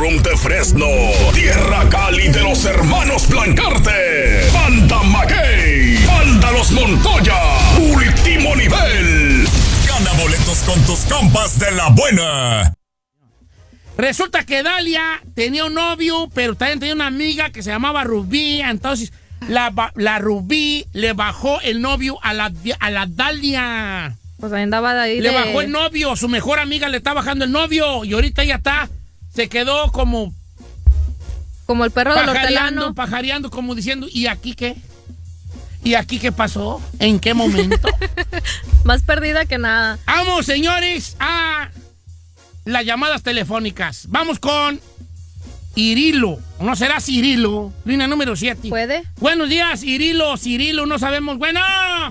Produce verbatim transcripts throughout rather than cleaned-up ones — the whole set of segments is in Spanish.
Salón de Fresno, Tierra Cali de los hermanos Blancarte, Banda Mackey, Banda Los Montoya, último nivel. Gana boletos con tus compas de la buena. Resulta que Dalia tenía un novio, pero también tenía una amiga que se llamaba Rubí. Entonces, la, la Rubí le bajó el novio a la, a la Dalia. Pues andaba de ahí. Le de... bajó el novio, su mejor amiga le está bajando el novio. Y ahorita ella está, se quedó como... Como el perro del pajareando, hortelano. pajareando, como diciendo, ¿y aquí qué? ¿Y aquí qué pasó? ¿En qué momento? Más perdida que nada. Vamos, señores, a las llamadas telefónicas. Vamos con Cirilo. ¿No será Cirilo? Línea número siete. ¿Puede? Buenos días, Cirilo. Cirilo, no sabemos. Bueno.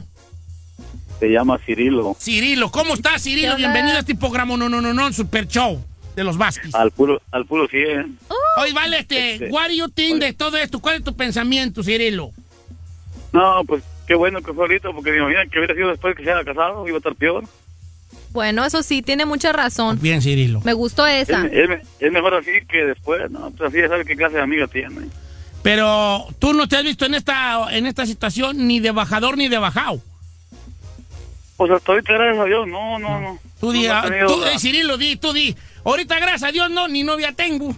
Se llama Cirilo. Cirilo, ¿cómo estás, Cirilo? Bienvenido a este programa, no, no, no, no, Super Show de los Vázquez. Al puro, al puro cien. Uh, Oye, vale, este, este, what do you think de todo esto? ¿Cuál es tu pensamiento, Cirilo? No, pues qué bueno que fue ahorita, porque me imagino que hubiera sido después que se haya casado, iba a estar peor. Bueno, eso sí, tiene mucha razón. Bien, Cirilo. Me gustó esa. Es, es, es mejor así que después, ¿no? Pues así ya sabe qué clase de amiga tiene. Pero tú no te has visto en esta, en esta situación ni de bajador ni de bajado. Pues hasta ahorita, gracias a Dios, no, no, no. Tú di, no, no ah, tenido, tú, eh, Cirilo, di, tú di. Ahorita, gracias a Dios, no, ni novia tengo.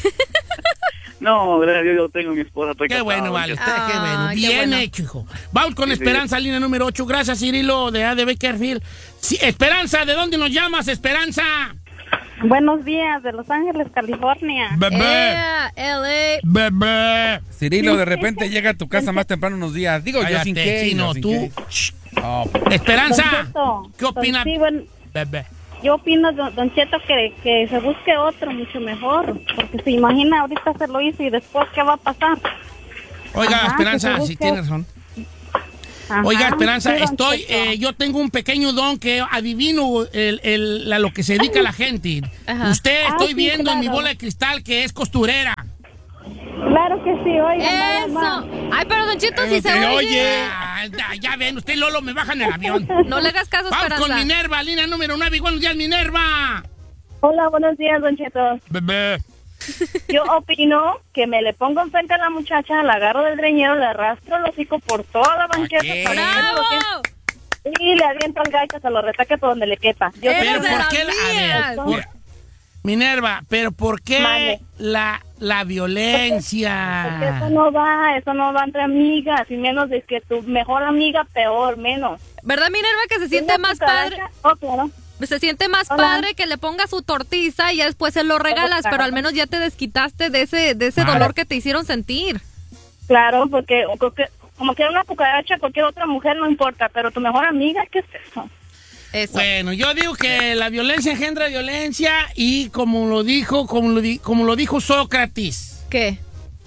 No, gracias a Dios, yo tengo mi esposa. Estoy Qué casado, bueno, vale, usted, Ah, qué bueno. qué Bien bueno. hecho, hijo. Vamos con Sí, Esperanza, línea número ocho. Gracias, Cirilo, de A de Bakersfield. Sí, Esperanza, ¿de dónde nos llamas, Esperanza? Buenos días, de Los Ángeles, California. Bebé. Yeah, L A. Bebé. Cirilo, de repente llega a tu casa más temprano unos días. Digo, yo Cállate, sin qué. chino, yo sin tú. qué. Shh. Oh, Esperanza, Don Cheto, ¿qué opina? don- sí, bueno, Bebé. yo opino, don, don Cheto, que, que se busque otro mucho mejor. Porque se imagina, ahorita se lo hizo y después, ¿qué va a pasar? Oiga, Ajá, Esperanza, que se sí busque- tiene razón. Ajá, Oiga, Esperanza, sí, don estoy, Cheto. eh, yo tengo un pequeño don que adivino el, el, a lo que se dedica la gente. Ajá. Usted Ah, estoy sí, viendo en mi claro. bola de cristal que es costurera. Claro que sí, oiga, nada más. Eso. Ay, pero Don Cheto, si se Te oye. Ah, ya, ya ven, usted y Lolo me bajan el avión. No le hagas caso, Vamos Esperanza. con Minerva, línea número nueve. Buenos días, Minerva. Hola, buenos días, don Cheto. Bebé. Yo opino que me le pongo enfrente a la muchacha, la agarro del greñero, le arrastro el hocico por toda la banqueta. qué? para que ¡Bravo! lo que- Y le aviento al gacho, se lo retaque por donde le quepa. Yo Eres Pero de ¿por las qué la, a ver, mías. por- Minerva, pero ¿por qué Mande. la, la Porque violencia? eso no va, eso no va entre amigas, y menos de que tu mejor amiga, peor, menos. ¿Verdad, Minerva, que se siente Una más padre? cucaracha- Oh, claro. Se siente más Hola. padre que le ponga su tortiza y ya después se lo regalas, Claro. pero al menos ya te desquitaste de ese, de ese Claro. dolor que te hicieron sentir. Claro, porque porque- como que una cucaracha, cualquier otra mujer no importa, pero tu mejor amiga, ¿qué es eso? Eso. Bueno, yo digo que la violencia engendra violencia y como lo dijo, como lo, di- como lo dijo Sócrates. ¿Qué?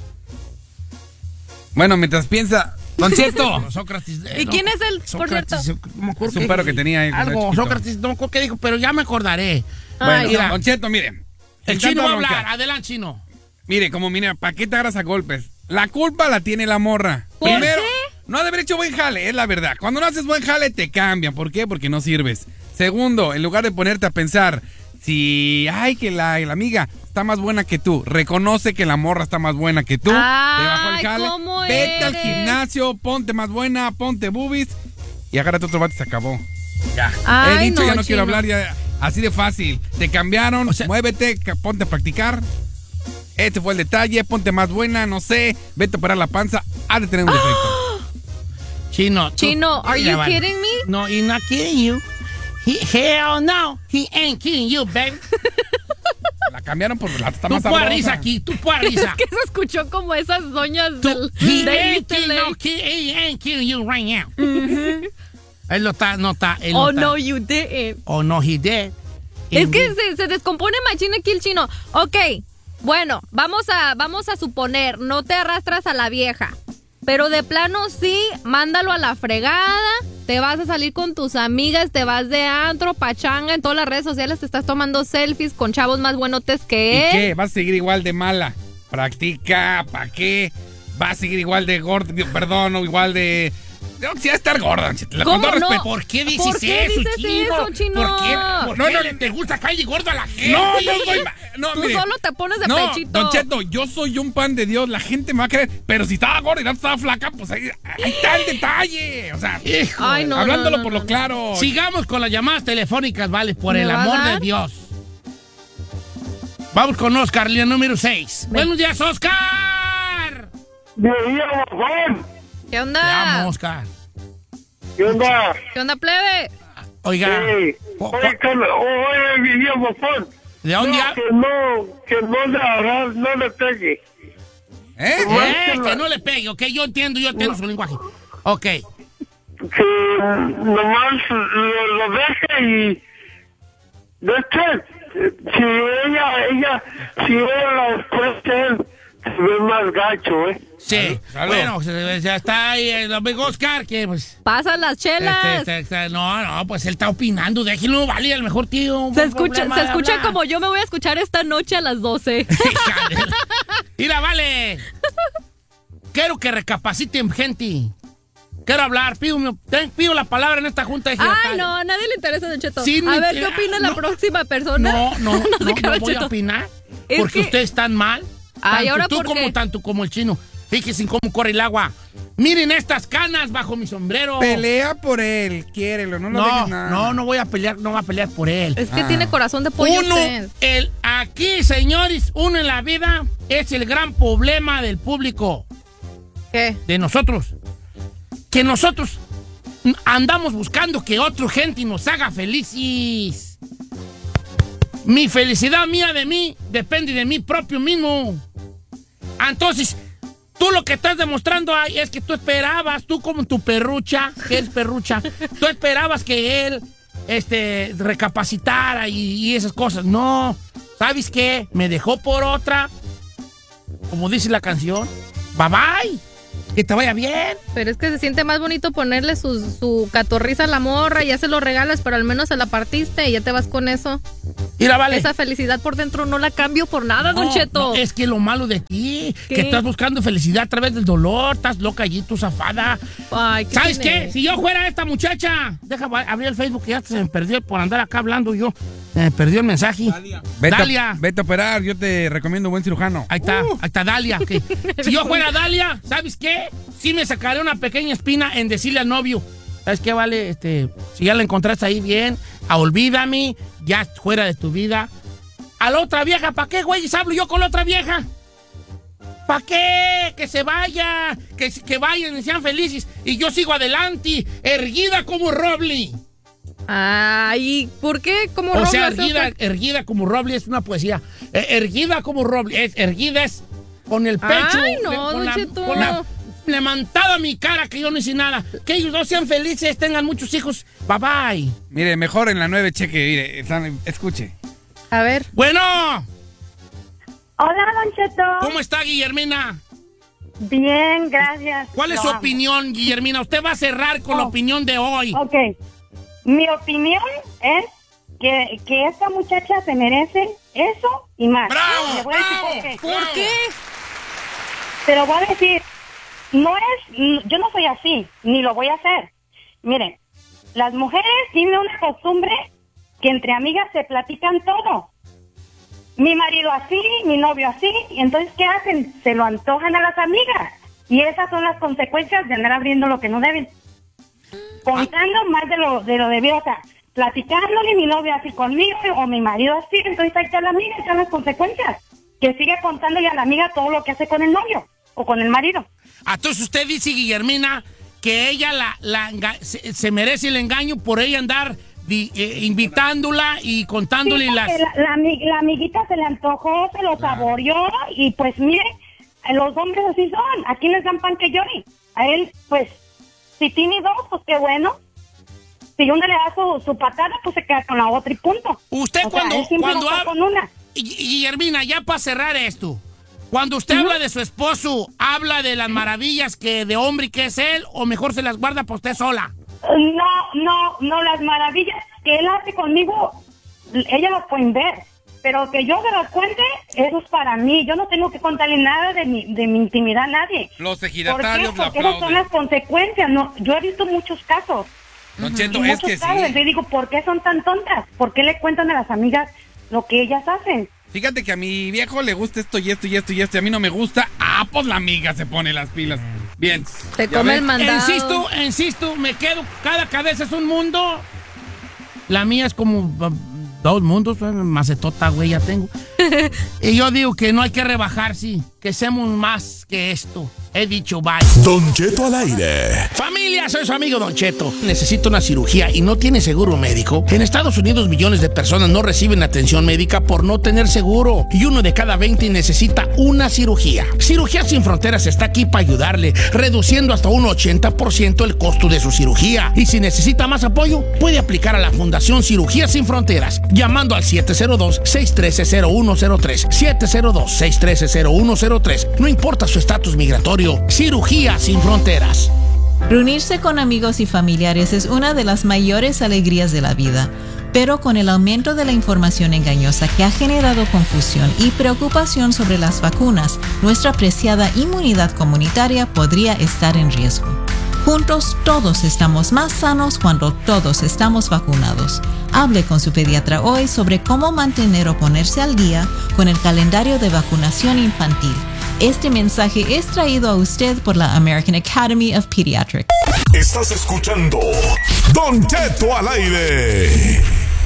Bueno, mientras piensa, Don Cheto. Sócrates. eh, ¿Y no, quién es él, por Sócrates, cierto? no me acuerdo Es un qué- perro que tenía ahí cuando era Algo, chiquito. Sócrates, no me acuerdo qué dijo, pero ya me acordaré. Bueno, Ay, mira. Don Cheto, mire. El sin chino va a tanta hablar. bronca. Adelante, chino. Mire, como mira, ¿para qué te agarras a golpes? La culpa la tiene la morra. ¿Por Primero, qué? no ha de haber hecho buen jale, es la verdad. Cuando no haces buen jale, te cambian. ¿Por qué? Porque no sirves. Segundo, en lugar de ponerte a pensar, si, ay, que la, la amiga está más buena que tú, reconoce que la morra está más buena que tú, Ay, te bajó el jale, ¿cómo vete al eres? gimnasio, ponte más buena, ponte boobies y agárrate otro vato y se acabó. Ya. He Ay, dicho, ya no quiero chino. hablar, ya así de fácil. Te cambiaron, O sea- muévete, ca- ponte a practicar. Este fue el detalle, ponte más buena, no sé, vete a parar la panza, ha de tener un defecto. Chino. tú- Chino, are Ya you vale. kidding me? No, he's not kidding you. He, hell no, he ain't kidding you, baby. La cambiaron por la está Tú más puedes sabrosa. risa aquí, tú puedes risa. Es que se escuchó como esas doñas Tú, del he de ain't East kidding, L A. no, kid- he ain't kidding you right now. Él no está, no está, él Oh, no no, está. you didn't. Oh, no, he did. Es que se, se descompone machín aquí el chino. Ok, bueno, vamos a, vamos a suponer, no te arrastras a la vieja. Pero de plano sí, mándalo a la fregada. Te vas a salir con tus amigas, te vas de antro, pachanga, en todas las redes sociales te estás tomando selfies con chavos más buenotes que ¿Y él. qué? ¿Vas a seguir igual de mala? Practica, ¿para qué? ¿Vas a seguir igual de gordo? Perdón, o igual de Yo quisiera estar gorda, Don Cheto. ¿Cómo no? ¿Por qué dices ¿Por qué eso, dices chino? eso, chino? ¿Por qué, ¿Por No, qué no, le- te gusta calle gordo a la gente? No, no soy... ma- No, Tú mire. solo te pones de No, pechito. Don Cheto, yo soy un pan de Dios, la gente me va a creer, pero si estaba gorda y no estaba flaca, pues ahí, ahí está el detalle. O sea, Hijo, Ay, no, hablándolo no, no, por no, lo no. claro. Sigamos con las llamadas telefónicas, vale, por ¿Me el va a amor de dar? Dios. Vamos con Oscar, línea número seis. Buenos días, Oscar. ¿Qué Te onda? amo, Oscar. ¿Qué onda? ¿Qué onda, plebe? Oiga, Sí. po- po- Oye, Carlos, oye, mi viejo bofón. ¿de dónde No, ha- que no, que no le hagas, no le pegue. ¿Eh? Eh, que no le pegue, ok, yo entiendo, yo entiendo su lenguaje. Ok. Que nomás lo, lo deje y... No sé, si ella, ella, si ella la después de él, se ve más gacho, ¿eh? Sí, Salud. bueno, se- ya está ahí el amigo Oscar, que pues... Pasan las chelas. este, este, este, no, no, pues él está opinando, déjenlo, vale, a lo mejor tío. Se escucha, se escucha como yo me voy a escuchar esta noche a las doce. Mira, vale. Quiero que recapaciten, gente. Quiero hablar, pido, mi- ten- pido la palabra en esta junta de Ay, giratales. no, a nadie le interesa, Don Cheto. Sí, a me ver, ¿qué interesa. opina la No. próxima persona? No, no, no, se no, queda, voy a Cheto. opinar. Es Porque que- ustedes están mal. Ay, Tanto ¿ahora tú por como qué? tanto como el chino. Fíjense cómo corre el agua. Miren estas canas bajo mi sombrero. Pelea por él, quiérelo, no lo No, dejes nada. no, no voy a pelear, no voy a pelear por él. Es que Ah. tiene corazón de pollo Uno, usted. el, aquí, señores, uno en la vida es el gran problema del público, ¿Qué? de nosotros. Que nosotros andamos buscando que otra gente nos haga felices. Mi felicidad mía de mí depende de mí propio mismo. Entonces, tú lo que estás demostrando ahí es que tú esperabas, tú como tu perrucha, que eres perrucha, tú esperabas que él este, recapacitara y, y esas cosas. No, ¿sabes qué? Me dejó por otra, como dice la canción. Bye bye, que te vaya bien. Pero es que se siente más bonito ponerle su, su catorriza a la morra, ya se lo regalas, pero al menos se la partiste y ya te vas con eso. Mira, vale. Esa felicidad por dentro no la cambio por nada, Don No, Cheto. no, es que lo malo de ti, ¿Qué? que estás buscando felicidad a través del dolor, estás loca allí, tú zafada. Ay, ¿qué ¿Sabes tiene? qué? Si yo fuera esta muchacha, deja abrir el Facebook, que ya se me perdió por andar acá hablando yo. Se me perdió el mensaje. Vete, a- Dalia. vete a operar, yo te recomiendo un buen cirujano. Ahí está, Uh. ahí está Dalia. ok. Si yo fuera Dalia, ¿sabes qué? Sí me sacaré una pequeña espina en decirle al novio. ¿Sabes qué, vale? Este, si ya la encontraste ahí bien, a olvídame, ya fuera de tu vida. A la otra vieja, ¿para qué, güey? ¿Hablo yo con la otra vieja? ¿Para qué? Que se vaya, que, que vayan y sean felices. Y yo sigo adelante, erguida como roble. Ay, ¿por qué? ¿Cómo O sea, Robles, erguida, o qué? erguida como roble es una poesía. Eh, erguida como roble, es, erguida es con el pecho. Ay, no, le- con, Don la, Cheto. con la levantada mi cara, que yo no hice nada. Que ellos dos sean felices, tengan muchos hijos. Bye bye. Mire, mejor en la nueve cheque, mire, están- escuche. A ver. Bueno, Hola, Don Cheto. ¿cómo está Guillermina? Bien, gracias. ¿Cuál es Lo su amo. opinión, Guillermina? Usted va a cerrar con la Oh. opinión de hoy. Ok. Mi opinión es que, que esta muchacha se merece eso y más. ¡Bravo! Le voy a decir ¡Bravo! por qué. ¿Por Bravo. qué? Te lo voy a decir. No es, yo no soy así, ni lo voy a hacer. Miren, las mujeres tienen una costumbre que entre amigas se platican todo. Mi marido así, mi novio así, y entonces ¿qué hacen? Se lo antojan a las amigas. Y esas son las consecuencias de andar abriendo lo que no deben. Contando más de lo de lo debido, o sea, platicándole mi novio así conmigo o mi marido así, entonces ahí está la amiga, ahí están las consecuencias. Que sigue contándole a la amiga todo lo que hace con el novio o con el marido. Entonces usted dice, Guillermina, que ella la, la enga- se, se merece el engaño por ella andar di- eh, invitándola y contándole Sí, las... porque la, la, ami- la amiguita se le antojó, se lo saboreó y pues mire, los hombres así son, ¿a quién les dan pan que llore? A él, pues, si tiene dos, pues qué bueno. Si uno le da su, su patada, pues se queda con la otra y punto. Usted O sea, cuando, él siempre cuando va a estar habla... con una. Y- y- Guillermina, ya para cerrar esto, cuando usted habla de su esposo, ¿habla de las maravillas que de hombre que es él o mejor se las guarda para usted sola? No, no, no, las maravillas que él hace conmigo, ellas las pueden ver, pero que yo se los cuente, eso es para mí. Yo no tengo que contarle nada de mi, de mi intimidad a nadie. Los ¿Por qué? ejidatarios lo Porque esas son aplauden. las consecuencias. No, yo he visto muchos casos. Don Cheto, Y es muchos que casos. sí. Entonces digo, ¿por qué son tan tontas? ¿Por qué le cuentan a las amigas lo que ellas hacen? Fíjate que a mi viejo le gusta esto y esto y esto y esto y a mí no me gusta. Ah, pues la amiga se pone las pilas. Bien. Se Ya come ven. el mandado. Insisto, insisto, me quedo, cada cabeza es un mundo. La mía es como uh, dos mundos, uh, macetota, güey, ya tengo. Y yo digo que no hay que rebajar, sí, que seamos más que esto. He dicho, bye. Don Cheto al aire. Familia, soy su amigo Don Cheto. Necesito una cirugía y no tiene seguro médico. En Estados Unidos millones de personas no reciben atención médica por no tener seguro. Y uno de cada veinte necesita una cirugía. Cirugía Sin Fronteras está aquí para ayudarle, reduciendo hasta un ochenta por ciento el costo de su cirugía. Y si necesita más apoyo, puede aplicar a la Fundación Cirugía Sin Fronteras, llamando al siete cero dos, seis uno tres, cero uno cero tres. siete cero dos, seis uno tres, cero uno cero tres. No importa su estatus migratorio. Cirugía Sin Fronteras. Reunirse con amigos y familiares es una de las mayores alegrías de la vida, pero con el aumento de la información engañosa que ha generado confusión y preocupación sobre las vacunas, nuestra preciada inmunidad comunitaria podría estar en riesgo. Juntos todos estamos más sanos cuando todos estamos vacunados. Hable con su pediatra hoy sobre cómo mantener o ponerse al día con el calendario de vacunación infantil. Este mensaje es traído a usted por la American Academy of Pediatrics. Estás escuchando Don Cheto al aire.